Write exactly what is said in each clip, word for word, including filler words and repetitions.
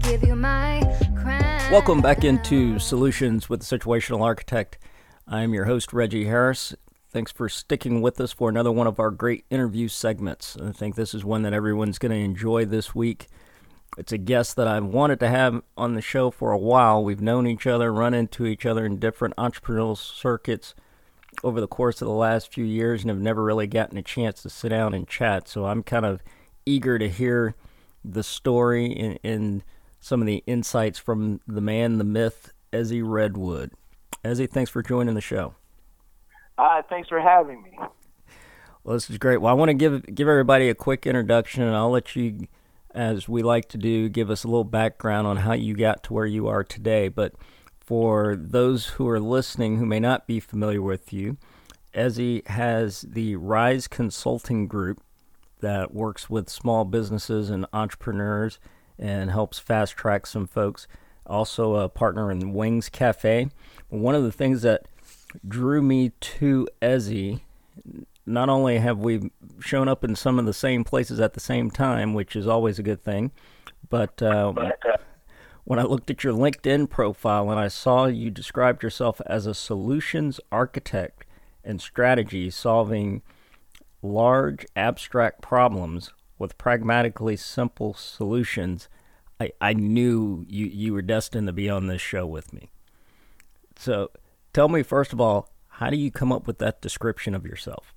give you my crown. Welcome back into Solutions with the Situational Architect. I'm your host, Reggie Harris. Thanks for sticking with us for another one of our great interview segments. I think this is one that everyone's going to enjoy this week. It's a guest that I've wanted to have on the show for a while. We've known each other, run into each other in different entrepreneurial circuits over the course of the last few years and have never really gotten a chance to sit down and chat. So I'm kind of eager to hear the story and, and some of the insights from the man, the myth, Ezzy Redwood. Ezzy, thanks for joining the show. Uh, thanks for having me. Well, this is great. Well, I want to give give everybody a quick introduction, and I'll let you, as we like to do, give us a little background on how you got to where you are today. But for those who are listening who may not be familiar with you, Ezzy has the Rise Consulting Group that works with small businesses and entrepreneurs and helps fast track some folks. Also a partner in Wings Cafe. One of the things that drew me to Ezzy, not only have we shown up in some of the same places at the same time, which is always a good thing, but uh, when I looked at your LinkedIn profile and I saw you described yourself as a solutions architect and strategy solving large abstract problems with pragmatically simple solutions, I, I knew you, you were destined to be on this show with me. So tell me, first of all, how do you come up with that description of yourself?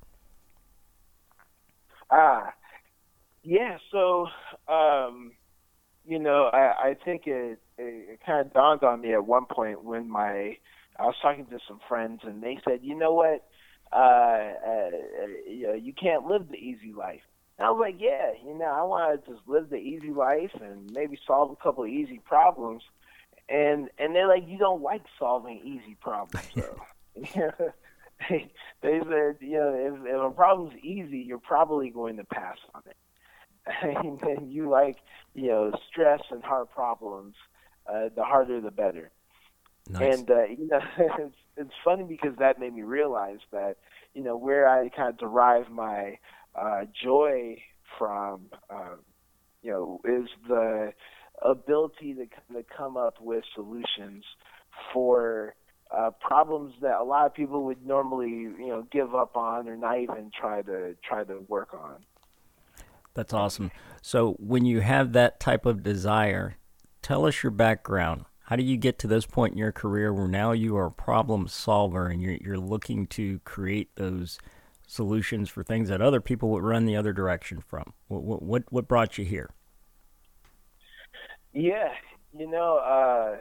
Ah, yeah, so, um, you know, I, I think it, it, it kind of dawned on me at one point when my I was talking to some friends, and they said, you know what, uh, uh, you know, you can't live the easy life. And I was like, yeah, you know, I want to just live the easy life and maybe solve a couple of easy problems. And and they're like, you don't like solving easy problems, though. they, they said, you know, if, if a problem's easy, you're probably going to pass on it. And you like, you know, stress and hard problems. Uh, the harder, the better. Nice. And, uh, you know, it's, it's funny because that made me realize that, you know, where I kind of derive my uh, joy from, uh, you know, is the ability to, to come up with solutions for uh, problems that a lot of people would normally, you know, give up on or not even try to try to work on. That's awesome. So when you have that type of desire, tell us your background. How do you get to this point in your career where now you are a problem solver and you're you're looking to create those solutions for things that other people would run the other direction from? What what what brought you here? Yeah, you know, uh,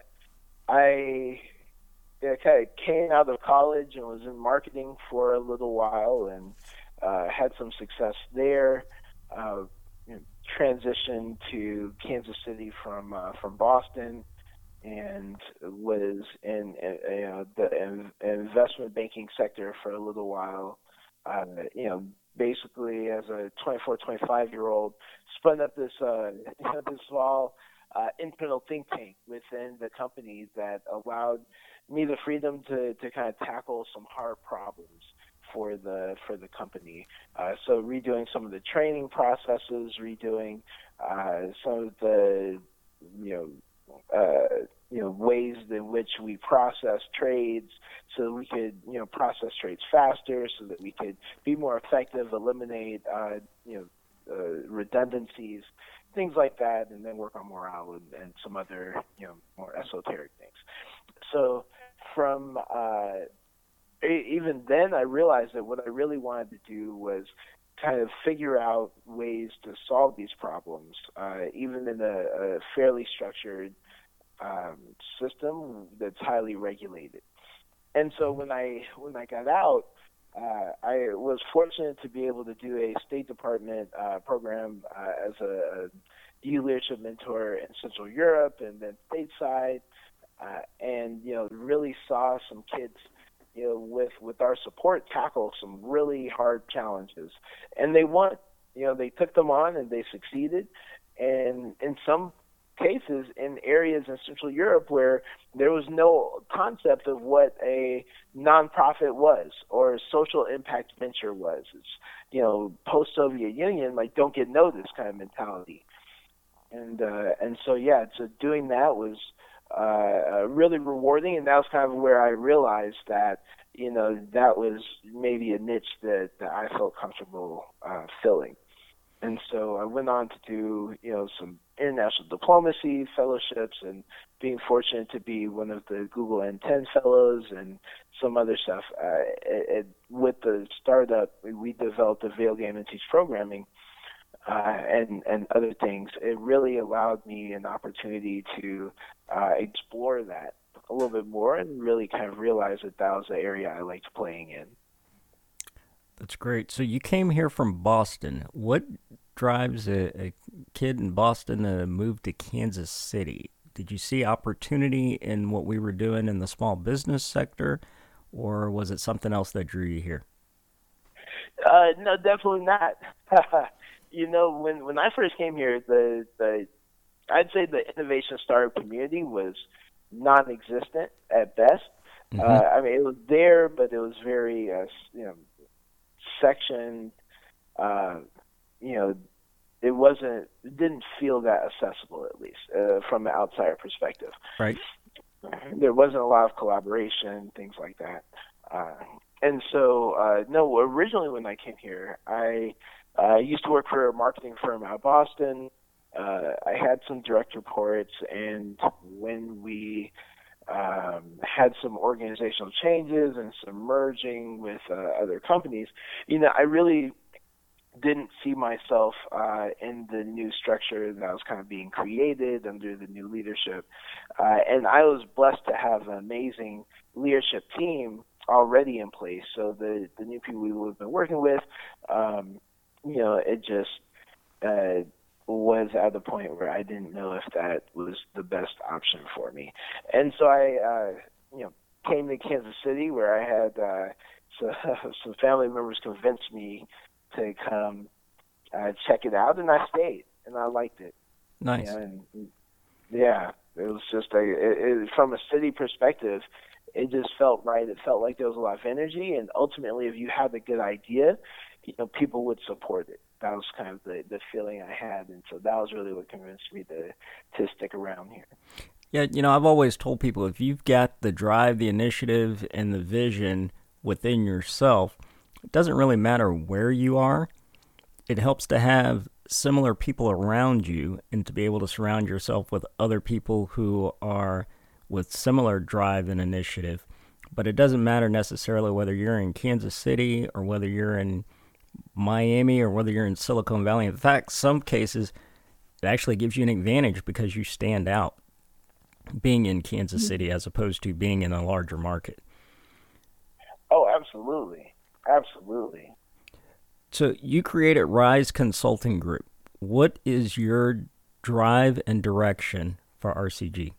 I yeah, kind of came out of college and was in marketing for a little while and uh, had some success there. Uh, you know, transitioned to Kansas City from uh, from Boston, and was in uh, you know, the in, investment banking sector for a little while. Uh, you know, basically as a twenty-four, twenty-five year old, spun up this uh, you know, this small uh, internal think tank within the company that allowed me the freedom to to kind of tackle some hard problems for the for the company. Uh, so redoing some of the training processes, redoing uh, some of the you know uh, you know ways in which we process trades, so that we could you know process trades faster, so that we could be more effective, eliminate uh, you know uh, redundancies, things like that, and then work on morale and, and some other you know more esoteric things. So from uh, even then, I realized that what I really wanted to do was kind of figure out ways to solve these problems, uh, even in a, a fairly structured um, system that's highly regulated. And so when I when I got out, uh, I was fortunate to be able to do a State Department uh, program uh, as a, a youth leadership mentor in Central Europe and then stateside, uh, and you know really saw some kids, you know, with, with our support, tackle some really hard challenges. And they won. You know, they took them on and they succeeded. And in some cases, in areas in Central Europe where there was no concept of what a nonprofit was or a social impact venture was. It's, you know, post-Soviet Union, like, don't get noticed kind of mentality. And uh, and so yeah, so doing that was uh, really rewarding, and that was kind of where I realized that you know that was maybe a niche that, that I felt comfortable uh, filling. And so I went on to do, you know, some international diplomacy fellowships and being fortunate to be one of the Google N ten fellows and some other stuff. Uh, it, it, with the startup, we developed a Vail Game and Teach programming uh, and, and other things. It really allowed me an opportunity to uh, explore that a little bit more and really kind of realize that that was the area I liked playing in. That's great. So you came here from Boston. What drives a, a kid in Boston to move to Kansas City? Did you see opportunity in what we were doing in the small business sector, or was it something else that drew you here? Uh, no, definitely not. you know, when when I first came here, the the I'd say the innovation startup community was non-existent at best. Mm-hmm. Uh, I mean, it was there, but it was very uh, you know. section, uh, you know, it wasn't, it didn't feel that accessible, at least uh, from an outsider perspective. Right. There wasn't a lot of collaboration, things like that. Uh, and so, uh, no, originally when I came here, I uh, used to work for a marketing firm out of Boston. Uh, I had some direct reports, and when we Um, had some organizational changes and some merging with uh, other companies, you know, I really didn't see myself uh, in the new structure that was kind of being created under the new leadership. Uh, and I was blessed to have an amazing leadership team already in place. So the, the new people we would have been working with, um, you know, it just uh, was at the point where I didn't know if that was the best option for me. And so I, uh, you know, came to Kansas City where I had uh, so, some family members convinced me to come uh, check it out, and I stayed, and I liked it. Nice. And, yeah, it was just a, it, it, from a city perspective, it just felt right. It felt like there was a lot of energy, and ultimately, if you had a good idea, you know, people would support it. That was kind of the, the feeling I had, and so that was really what convinced me to to stick around here. Yeah, you know, I've always told people, if you've got the drive, the initiative, and the vision within yourself, it doesn't really matter where you are. It helps to have similar people around you and to be able to surround yourself with other people who are with similar drive and initiative. But it doesn't matter necessarily whether you're in Kansas City or whether you're in Miami or whether you're in Silicon Valley. In fact, some cases, it actually gives you an advantage because you stand out being in Kansas City as opposed to being in a larger market. Oh, absolutely. Absolutely. So you created Rise Consulting Group. What is your drive and direction for R C G?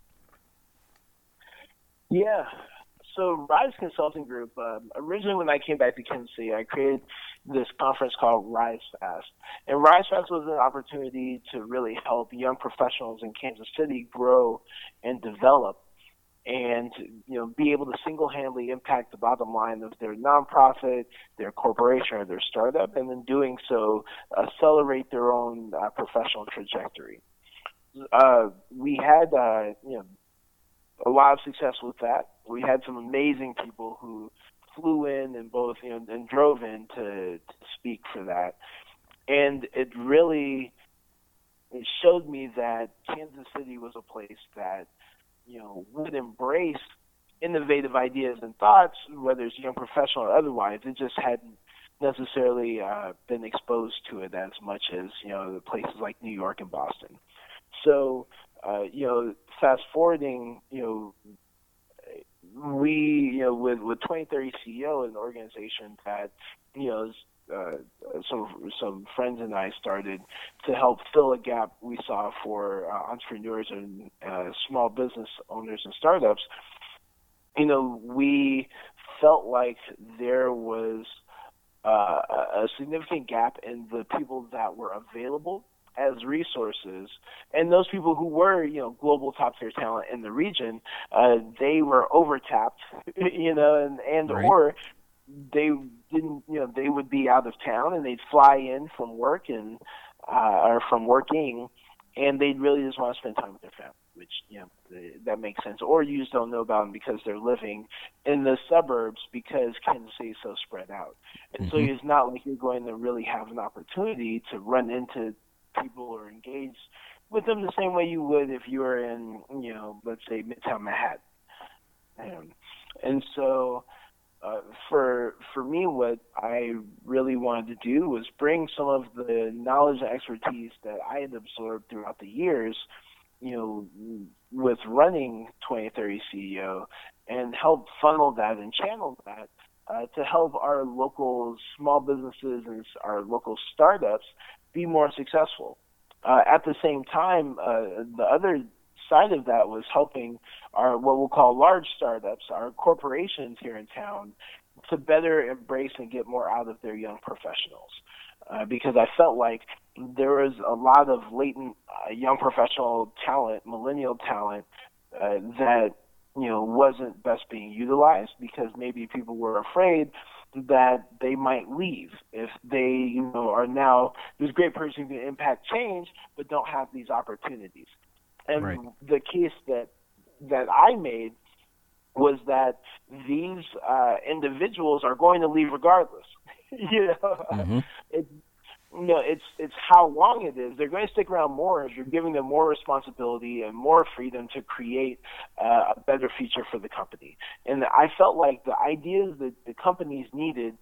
Yeah. So Rise Consulting Group, um, originally when I came back to Kansas City, I created this conference called Rise Fast. And Rise Fast was an opportunity to really help young professionals in Kansas City grow and develop and, you know, be able to single-handedly impact the bottom line of their nonprofit, their corporation, or their startup, and in doing so, accelerate their own uh, professional trajectory. Uh, we had, uh, you know, a lot of success with that. We had some amazing people who flew in and both, you know, and drove in to, to speak for that. And it really it showed me that Kansas City was a place that, you know, would embrace innovative ideas and thoughts, whether it's young professional or otherwise. It just hadn't necessarily uh, been exposed to it as much as, you know, the places like New York and Boston. So, uh, you know, fast forwarding, you know, we, you know, with, with twenty thirty C E O, an organization that, you know, uh, some some friends and I started to help fill a gap we saw for uh, entrepreneurs and uh, small business owners and startups. You know, we felt like there was uh, a significant gap in the people that were available as resources, and those people who were, you know, global top tier talent in the region, uh, they were overtapped, you know, and, and right. or they didn't, you know, they would be out of town and they'd fly in from work and uh, or from working and they really just want to spend time with their family, which, you know, th- that makes sense. Or you just don't know about them because they're living in the suburbs because Kansas City is so spread out. And so Mhm. it's not like you're going to really have an opportunity to run into people or engage with them the same way you would if you were in, you know, let's say Midtown Manhattan. Um, and so uh, for for me, what I really wanted to do was bring some of the knowledge and expertise that I had absorbed throughout the years, you know, with running twenty thirty C E O, and help funnel that and channel that uh, to help our local small businesses and our local startups be more successful. Uh, at the same time, uh, the other side of that was helping our what we'll call large startups, our corporations here in town, to better embrace and get more out of their young professionals. Uh, because I felt like there was a lot of latent uh, young professional talent, millennial talent, uh, that you know wasn't best being utilized because maybe people were afraid that they might leave if they you know are now this great person who can impact change but don't have these opportunities. And Right. the case that that I made was that these uh, individuals are going to leave regardless. you know, Mm-hmm. it, you know, it's it's how long it is. They're going to stick around more if you're giving them more responsibility and more freedom to create uh, a better future for the company. And I felt like the ideas that the companies needed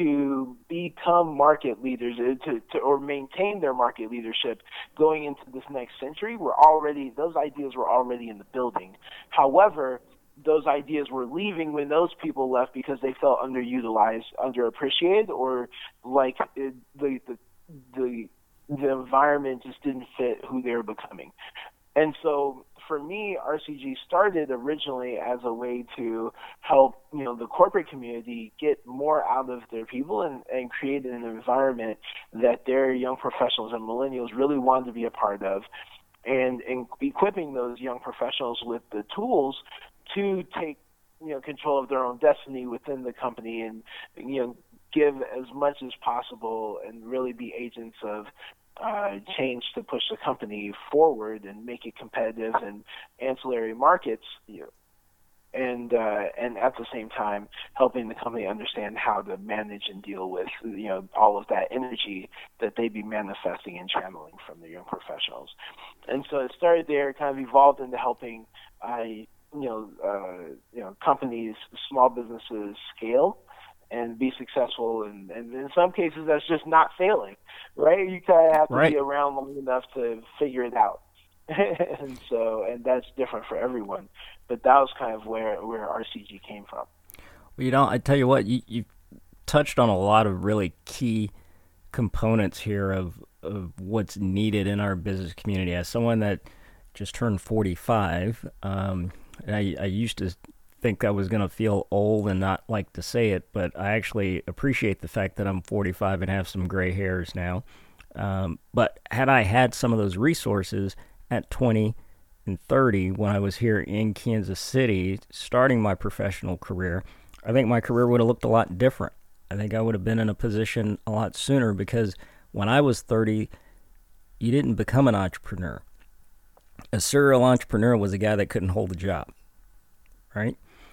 to become market leaders, uh, to, to or maintain their market leadership going into this next century, were already those ideas were already in the building. However, those ideas were leaving when those people left because they felt underutilized, underappreciated, or like it, the the the the environment just didn't fit who they were becoming. And so for me, R C G started originally as a way to help, you know, the corporate community get more out of their people and, and create an environment that their young professionals and millennials really wanted to be a part of, and, and equipping those young professionals with the tools to take, you know, control of their own destiny within the company and, you know, give as much as possible and really be agents of uh, change to push the company forward and make it competitive in ancillary markets, you know, and uh, and at the same time helping the company understand how to manage and deal with, you know, all of that energy that they be manifesting and channeling from the young professionals. And so it started there, kind of evolved into helping I. you know, uh, you know, companies, small businesses scale and be successful, and, and in some cases that's just not failing, right? You kind of have to Right. be around long enough to figure it out, and so and that's different for everyone. But that was kind of where where R C G came from. Well, you know, I tell you what, you you touched on a lot of really key components here of of what's needed in our business community. As someone that just turned forty-five, um, and I, I used to think I was going to feel old and not like to say it, but I actually appreciate the fact that I'm forty-five and have some gray hairs now. Um, but had I had some of those resources at twenty and thirty when I was here in Kansas City starting my professional career, I think my career would have looked a lot different. I think I would have been in a position a lot sooner because when I was thirty, you didn't become an entrepreneur. A serial entrepreneur was a guy that couldn't hold a job, right?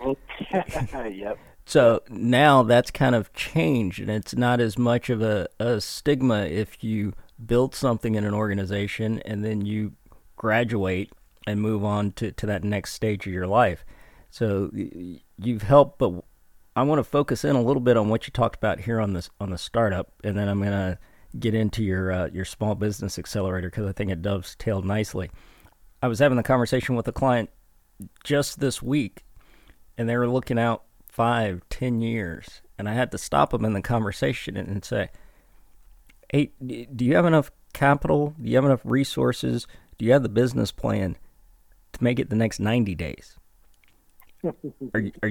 Yep. So now that's kind of changed, and it's not as much of a, a stigma if you build something in an organization and then you graduate and move on to, to that next stage of your life. So y- you've helped, but I want to focus in a little bit on what you talked about here on this on the startup, and then I'm going to get into your uh, your small business accelerator because I think it dovetailed nicely. I was having the conversation with a client just this week, and they were looking out five, ten years, and I had to stop them in the conversation and say, "Hey, do you have enough capital? Do you have enough resources? Do you have the business plan to make it the next ninety days? Are you, are